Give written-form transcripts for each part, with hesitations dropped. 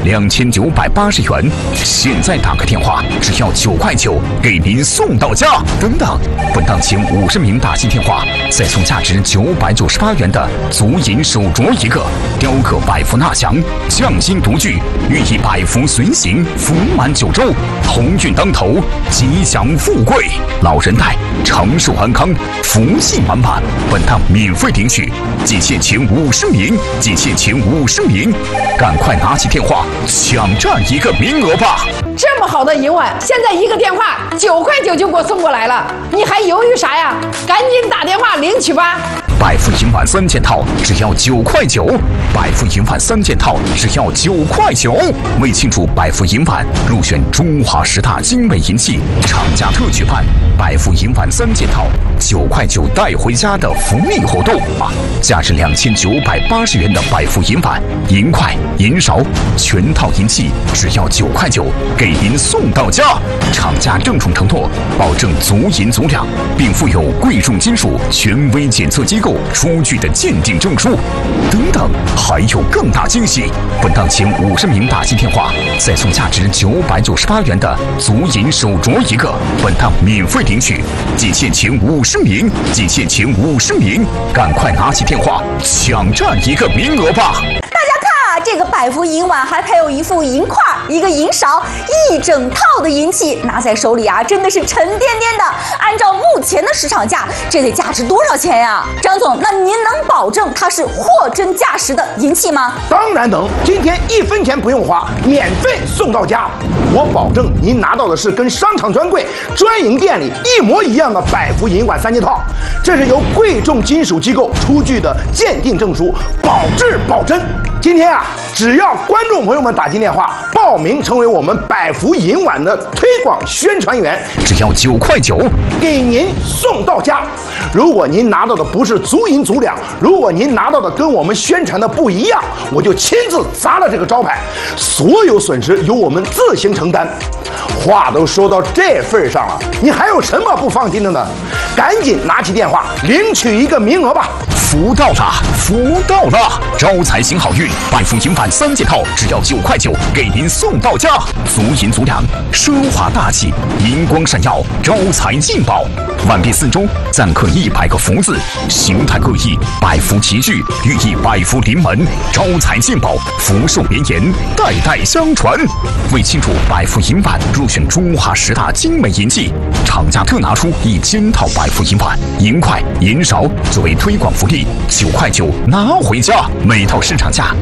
2980元。现在打个电话，只要9块9，给您送到家。等等，本档前50名打进电话，再送价值998元的足银手镯一个，雕刻百福纳祥，匠心独具，寓意百福随行，福满9周，鸿运当头，吉祥富贵，老人带，长寿安康，福气满满。本档免费领取，仅限前50名，仅限前50名，赶快拿起电话抢占一个名额吧！ 这么好的银碗，现在一个电话9块9就给我送过来了，你还犹豫啥呀？赶紧打电话领取吧！ 百福银碗3件套只要9块9，百福银碗3件套只要9块9。为庆祝百福银碗入选中华10大精美银器，厂家特举办百福银碗3件套9块9带回家的福利活动啊！价值2980元的百福银碗、银筷、银勺全套银器只要9块9，给您送到家。厂家郑重承诺，保证足银足两，并附有贵重金属权威检测机构出具的鉴定证书。等等，还有更大惊喜！本档前50名打进电话，再送价值998元的足银手镯一个。本档免费领取，仅限前50名，仅限前50名，赶快拿起电话抢占一个名额吧！ 大家看啊，这个百福银碗还配有一副银筷、一个银勺，一整套的银器，拿在手里啊，真的是沉甸甸的。按照目前的市场价，这得价值多少钱呀？张总，那您能保证它是货真价实的银器吗？ 当然能，今天1分钱不用花，免费送到家。我保证您拿到的是跟商场专柜、专营店里一模一样的百福银碗3件套，这是由贵重金属机构出具的鉴定证书，保质保真。今天啊，只要观众朋友们打进电话报名成为我们百福银碗的推广宣传员， 只要9块9， 给您送到家。如果您拿到的不是足银足两，如果您拿到的跟我们宣传的不一样，我就亲自砸了这个招牌，所有损失由我们自行承担。话都说到这份上了，你还有什么不放心的呢？赶紧拿起电话领取一个名额吧！ 福到了，福到了！招财行好运，百福银碗3件套只要9块9，给您送到家。足银足两，奢华大气，银光闪耀，招财进宝。碗壁4周錾刻100个福字，形态各异，百福齐聚，寓意百福临门，招财进宝，福寿绵延，代代相传。为庆祝百福银碗入选中华10大精美银器，厂家特拿出1000套百福银碗、银筷、银勺作为推广福利，9块9拿回家，每套市场价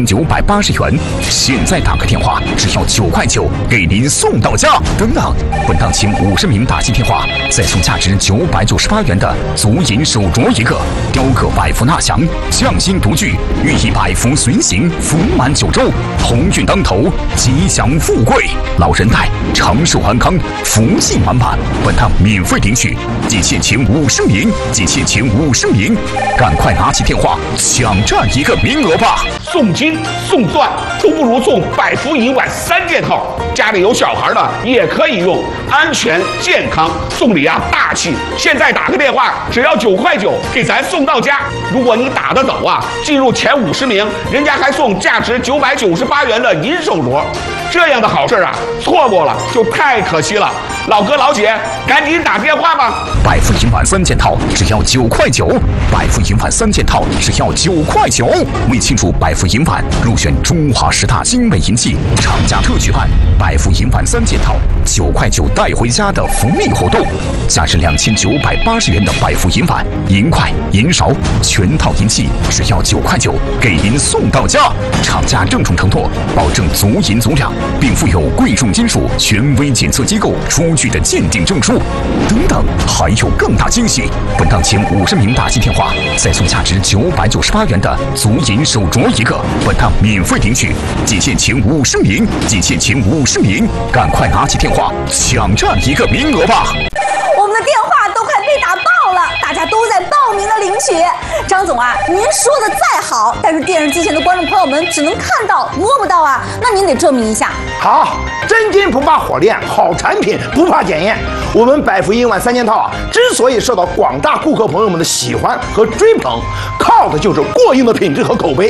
2980元。现在打个电话，只要9块9，给您送到家。等等，本档前50名打进电话，再送价值998元的足银手镯一个，雕刻百福纳祥，匠心独具，寓意百福随行，福满9周，鸿运当头，吉祥富贵，老人带，长寿安康，福气满满。本档免费领取，仅限前50名，仅限前50名，赶快拿起电话抢占一个名额吧！ 送金送钻都不如送百福银碗3件套，家里有小孩的也可以用，安全健康，送礼啊大气。现在打个电话，只要9块9，给咱送到家。如果你打得走啊，进入前50名，人家还送价值998元的银手镯。这样的好事啊，错过了就太可惜了。老哥老姐，赶紧打电话吧！ 百福银碗3件套只要9块9，百福银碗3件套只要9块9。为庆祝百福银碗入选中华10大精美银器，厂家特举办百福银碗3件套9块9带回家的福利活动，价值2980元的百福银碗、银筷、银勺全套银器只要9块9，给您送到家。厂家郑重承诺，保证足银足两，并附有贵重金属权威检测机构出具的鉴定证书。等等，还有更大惊喜！本档前50名打进电话，再送价值998元的足银手镯一个。本档免费领取，仅限前50名，仅限前50名，赶快拿起电话抢占一个名额吧！ 我们的电话都快被打爆了，大家都在报名的领取。张总啊，您说的再好，但是电视机前的观众朋友们只能看到摸不到啊，那您得证明一下。 好，真金不怕火炼，好产品不怕检验。我们百福银碗3件套啊，之所以受到广大顾客朋友们的喜欢和追捧，靠的就是过硬的品质和口碑。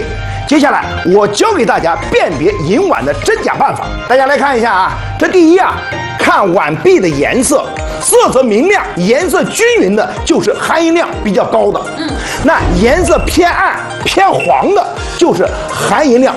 接下来我教给大家辨别银碗的真假办法。大家来看一下啊，这第一啊，看碗壁的颜色，色泽明亮、颜色均匀的，就是含银量比较高的。那颜色偏暗、偏黄的，就是含银量